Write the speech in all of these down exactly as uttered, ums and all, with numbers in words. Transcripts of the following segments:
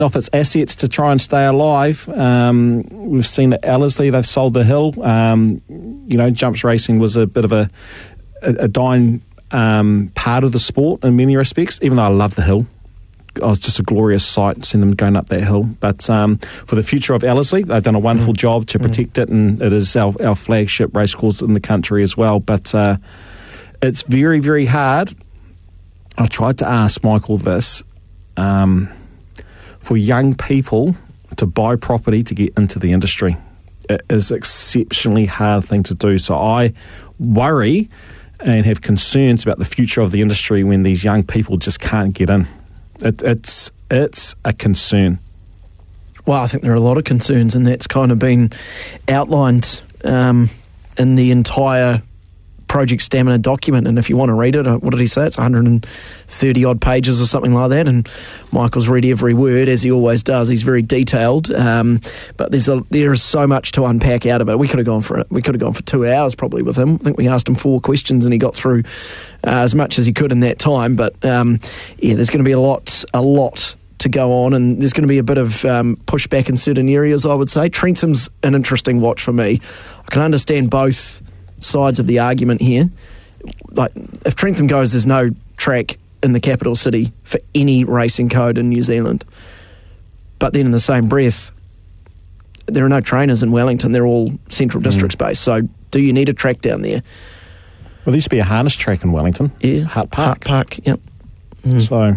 off its assets to try and stay alive. Um, we've seen at Ellerslie, they've sold the hill. Um, you know, jumps racing was a bit of a, a, a dying um, part of the sport in many respects, even though I love the hill. It was just a glorious sight seeing them going up that hill. But um, for the future of Ellerslie, they've done a wonderful mm. job to protect mm. it, and it is our, our flagship racecourse in the country as well. But uh, it's very, very hard. I tried to ask Michael this, um, for young people to buy property to get into the industry. It is an exceptionally hard thing to do. So I worry and have concerns about the future of the industry when these young people just can't get in. It, it's it's a concern. Well, I think there are a lot of concerns, and that's kind of been outlined um, in the entire Project Stamina document. And if you want to read it, what did he say? It's one hundred thirty odd pages or something like that. And Michael's read every word, as he always does. He's very detailed, um, but there's a, there is so much to unpack out of it. We could have gone for it. We could have gone for two hours probably with him. I think we asked him four questions, and he got through uh, as much as he could in that time. But um, yeah, there's going to be a lot, a lot to go on, and there's going to be a bit of um, pushback in certain areas, I would say. Trentham's an interesting watch for me. I can understand both sides of the argument here. Like, if Trentham goes, there's no track in the capital city for any racing code in New Zealand. But then in the same breath, there are no trainers in Wellington. They're all Central District mm. based. So do you need a track down there? Well, there used to be a harness track in Wellington. Yeah. Hart Park. Hart Park, yep. Mm. So,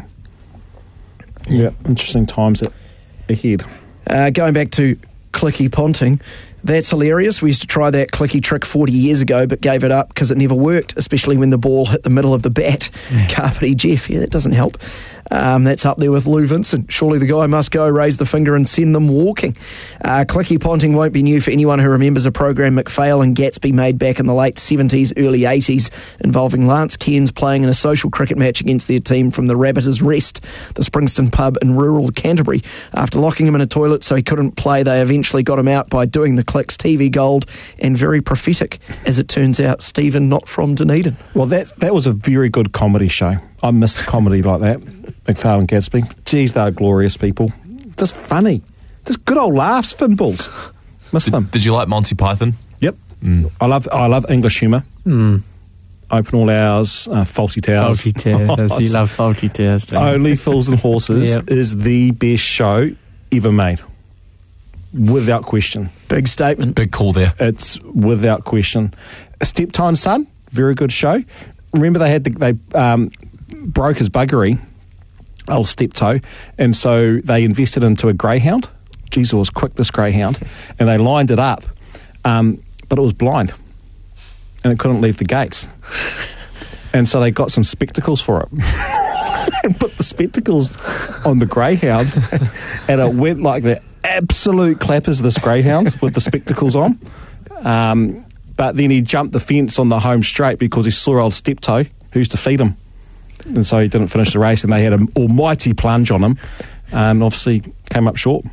yeah, interesting times ahead. Uh, going back to Clicky Ponting, that's hilarious. We used to try that clicky trick forty years ago, but gave it up because it never worked, especially when the ball hit the middle of the bat. Yeah. Carpety Jeff, yeah, that doesn't help. Um, that's up there with Lou Vincent. Surely the guy must go, raise the finger and send them walking. Uh, clicky Ponting won't be new for anyone who remembers a program McPhail and Gatsby made back in the late seventies, early eighties, involving Lance Cairns playing in a social cricket match against their team from the Rabbiters Rest, the Springston pub in rural Canterbury. After locking him in a toilet so he couldn't play, they eventually got him out by doing the clicks. T V gold, and very prophetic, as it turns out. Stephen, not from Dunedin. Well, that that was a very good comedy show. I miss comedy like that. McPhail and Gatsby. Geez, they're glorious people. Just funny. Just good old laughs, Finballs. Miss did, them. Did you like Monty Python? Yep. Mm. I love I love English humour. Mm. Open all hours, uh, Faulty Towers. Faulty Towers. You love Faulty Towers, don't you? Only Fools and Horses yep. is the best show ever made. Without question. Big statement. Big call there. It's without question. Steptoe and Son, very good show. Remember they had the, they um, broke his buggery, old Steptoe, and so they invested into a greyhound. Jeez, it was quick, this greyhound, and they lined it up, um, but it was blind, and it couldn't leave the gates, and so they got some spectacles for it. And put the spectacles on the greyhound, and it went like that. Absolute clappers, this greyhound with the spectacles on. Um, but then he jumped the fence on the home straight because he saw old Steptoe, who used to feed him. And so he didn't finish the race, and they had an almighty plunge on him, and obviously came up short.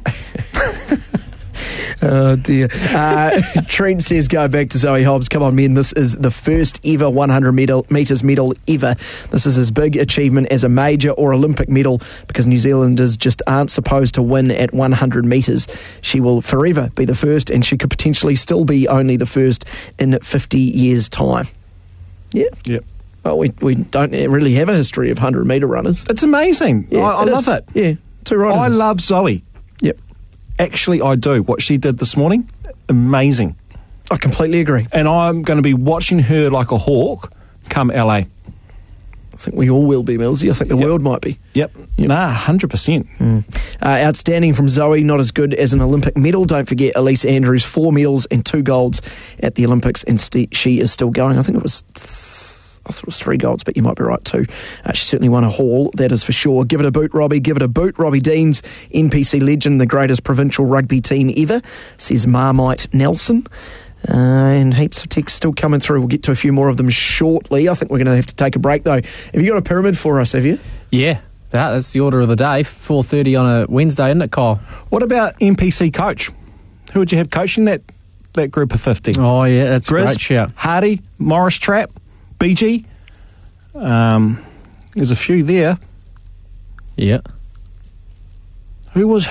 Oh dear. Uh, Trent says, go back to Zoe Hobbs. Come on, men. This is the first ever one hundred metres medal ever. This is as big achievement as a major or Olympic medal, because New Zealanders just aren't supposed to win at one hundred metres. She will forever be the first, and she could potentially still be only the first in fifty years' time. Yeah. Yep. Well, we, we don't really have a history of one hundred metre runners. It's amazing. Yeah, I, I it love is. it. Yeah. Two riders. I love Zoe. Yep. Actually, I do. What she did this morning, amazing. I completely agree. And I'm going to be watching her like a hawk come L A. I think we all will be, Millsy. I think the yep. world might be. Yep. yep. Nah, one hundred percent. Mm. Uh, outstanding from Zoe, not as good as an Olympic medal. Don't forget Elise Andrews, four medals and two golds at the Olympics, and st- she is still going. I think it was... Th- I thought it was three golds, but you might be right too. Uh, she certainly won a haul, that is for sure. Give it a boot, Robbie. Give it a boot. Robbie Deans, N P C legend, the greatest provincial rugby team ever, says Marmite Nelson. Uh, and heaps of texts still coming through. We'll get to a few more of them shortly. I think we're going to have to take a break, though. Have you got a pyramid for us, have you? Yeah, that, that's the order of the day. four thirty on a Wednesday, isn't it, Kyle? What about N P C coach? Who would you have coaching that, that group of fifty? Oh, yeah, that's Grizz, a great shout. Hardy, Morris Trapp, B G. Um, there's a few there. Yeah. Who was